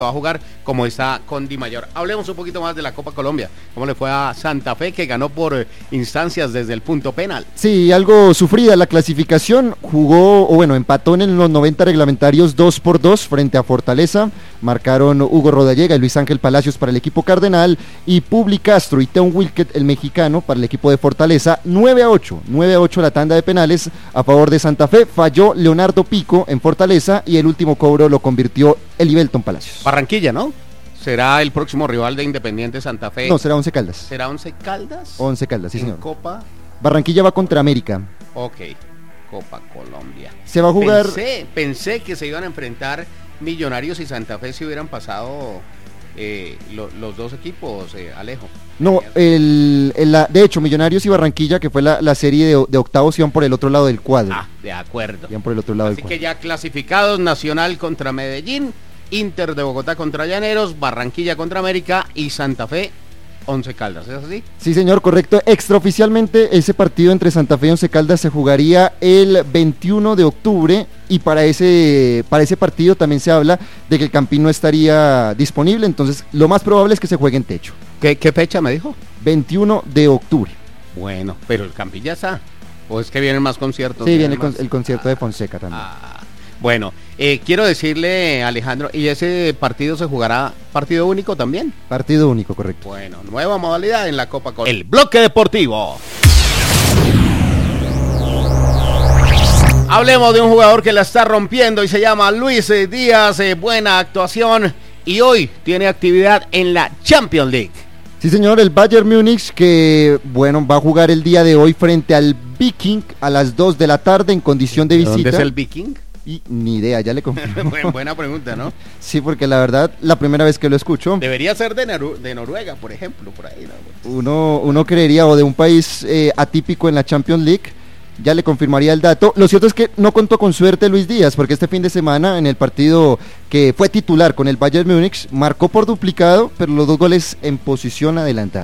va a jugar como está con Di Mayor. Hablemos un poquito más de la Copa Colombia. ¿Cómo le fue a Santa Fe, que ganó por instancias desde el punto penal? Sí, algo sufrida la clasificación. Empató en los 90 reglamentarios 2-2 frente a Fortaleza. Marcaron Hugo Rodallega y Luis Ángel Palacios para el equipo cardenal y Publi Castro y Teon Wilket, el mexicano, para el equipo de Fortaleza. 9-8 la tanda de penales a favor de Santa Fe. Falló Leonardo Pico en Fortaleza y el último cobro lo convirtió Elivelton Palacios. Barranquilla, ¿no? ¿Será el próximo rival de Independiente Santa Fe? No, será Once Caldas. ¿Será Once Caldas? Once Caldas, sí, señor. Copa. Barranquilla va contra América. Ok, Copa Colombia. Se va a jugar. Pensé que se iban a enfrentar Millonarios y Santa Fe si hubieran pasado los dos equipos, Alejo. No, de hecho, Millonarios y Barranquilla, que fue la serie de octavos, iban por el otro lado del cuadro. Ah, de acuerdo. Iban por el otro lado Así del cuadro. que ya clasificados: Nacional contra Medellín, Inter de Bogotá contra Llaneros, Barranquilla contra América y Santa Fe, Once Caldas, ¿es así? Sí, señor, correcto. Extraoficialmente, ese partido entre Santa Fe y Once Caldas se jugaría el 21 de octubre y para ese partido también se habla de que el Campín no estaría disponible, entonces lo más probable es que se juegue en techo. ¿Qué fecha me dijo? 21 de octubre. Bueno, pero el Campín ya está. ¿O es que vienen más conciertos? Sí, viene el concierto de Fonseca también. Bueno, quiero decirle, Alejandro, ¿y ese partido se jugará partido único también? Partido único, correcto. Bueno, nueva modalidad en la Copa Colombia. El bloque deportivo. Hablemos de un jugador que la está rompiendo y se llama Luis Díaz. Buena actuación y hoy tiene actividad en la Champions League. Sí, señor, el Bayern Múnich que, va a jugar el día de hoy frente al Viking a las 2 de la tarde en condición de visita. ¿Dónde es el Viking? Y ni idea, ya le confirmo. Buena pregunta, ¿no? Sí, porque la verdad, la primera vez que lo escucho. Debería ser de Noruega, por ejemplo, por ahí, ¿no? Uno creería, o de un país atípico en la Champions League. Ya le confirmaría el dato. Lo cierto es que no contó con suerte Luis Díaz, porque este fin de semana, en el partido que fue titular con el Bayern Múnich, marcó por duplicado, pero los 2 goles en posición adelantada.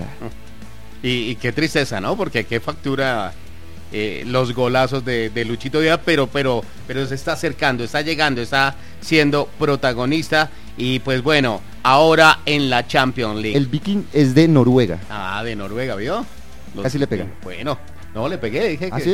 Y qué tristeza, ¿no? Porque qué factura los golazos de Luchito Díaz, pero se está acercando, está llegando, está siendo protagonista. Y pues bueno, ahora en la Champions League. El Viking es de Noruega. Ah, de Noruega, ¿vio? Casi le pega. Bueno. No, le pegué, dije que... ¿Sí?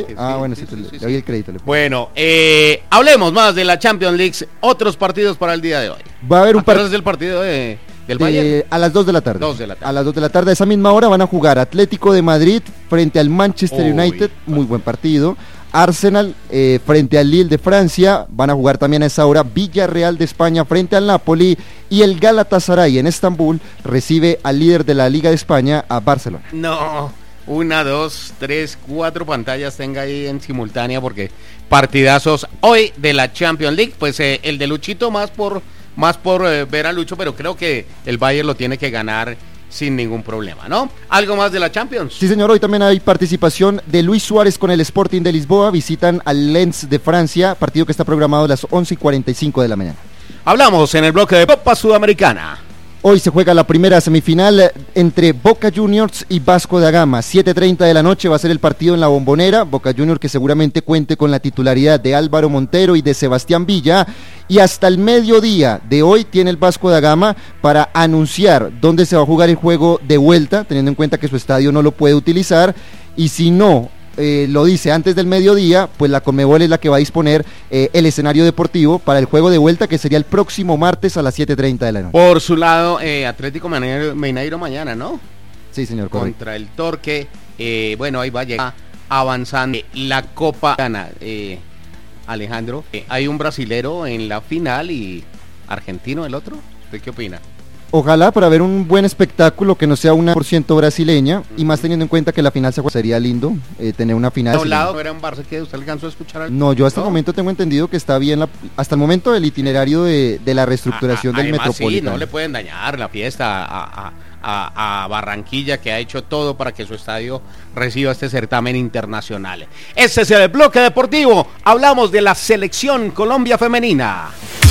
Le doy el crédito. Bueno, hablemos más de la Champions League, otros partidos para el día de hoy. Va a haber un partido del partido del Bayern. A las 2 de la tarde. 2 de la tarde. A las 2 de la tarde, a esa misma hora van a jugar Atlético de Madrid frente al Manchester United, muy buen partido. Arsenal frente al Lille de Francia, van a jugar también a esa hora Villarreal de España frente al Napoli y el Galatasaray en Estambul recibe al líder de la Liga de España, a Barcelona. No. 1, 2, 3, 4 pantallas tenga ahí en simultánea porque partidazos hoy de la Champions League. Pues el de Luchito más por ver a Lucho, pero creo que el Bayern lo tiene que ganar sin ningún problema, ¿no? ¿Algo más de la Champions? Sí, señor, hoy también hay participación de Luis Suárez con el Sporting de Lisboa, visitan al Lens de Francia, partido que está programado a las 11:45 de la mañana. Hablamos en el bloque de Copa Sudamericana. Hoy se juega la primera semifinal entre Boca Juniors y Vasco da Gama. 7:30 de la noche va a ser el partido en la Bombonera. Boca Juniors que seguramente cuente con la titularidad de Álvaro Montero y de Sebastián Villa. Y hasta el mediodía de hoy tiene el Vasco da Gama para anunciar dónde se va a jugar el juego de vuelta, teniendo en cuenta que su estadio no lo puede utilizar. Y si no lo dice antes del mediodía, pues la Conmebol es la que va a disponer el escenario deportivo para el juego de vuelta, que sería el próximo martes a las 7:30 de la noche. Por su lado, Atlético Mineiro mañana, ¿no? Sí, señor, correcto. Contra el Torque, ahí va a llegar avanzando la Copa Gana. Alejandro, hay un brasilero en la final y argentino el otro. ¿Usted qué opina? Ojalá para ver un buen espectáculo que no sea 100% brasileña y más teniendo en cuenta que la final sería lindo tener una final. ¿No era un Barça que usted alcanzó a escuchar? No, yo hasta el momento tengo entendido que está bien hasta el momento del itinerario de la reestructuración del Metropolitano. Sí, no le pueden dañar la fiesta a Barranquilla, que ha hecho todo para que su estadio reciba este certamen internacional. Este es el bloque deportivo. Hablamos de la selección Colombia femenina.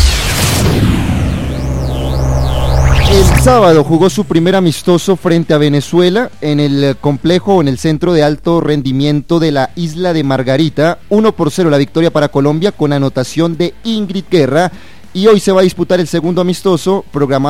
El sábado jugó su primer amistoso frente a Venezuela en el complejo, en el centro de alto rendimiento de la isla de Margarita. 1-0 la victoria para Colombia con anotación de Ingrid Guerra. Y hoy se va a disputar el segundo amistoso programado